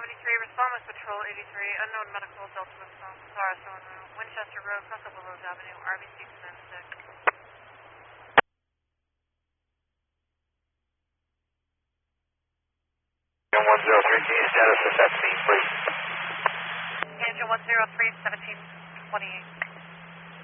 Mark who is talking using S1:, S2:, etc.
S1: 73, respond with Patrol 83, unknown medical, Delta Whistle, Sarasota, Winchester Road, Russell Willows Avenue, RBC command 6.
S2: Engine 103, status of 17, please.
S1: Engine 103, 1728.